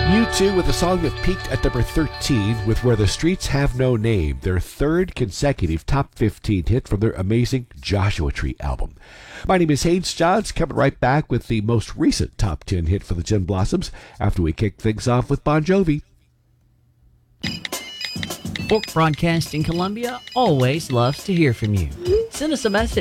U2 with a song that peaked at number 13 with Where the Streets Have No Name, their third consecutive top 15 hit from their amazing Joshua Tree album. My name is Haynes Johns, coming right back with the most recent top 10 hit for the Gin Blossoms after we kick things off with Bon Jovi. Fork Broadcasting Columbia always loves to hear from you. Send us a message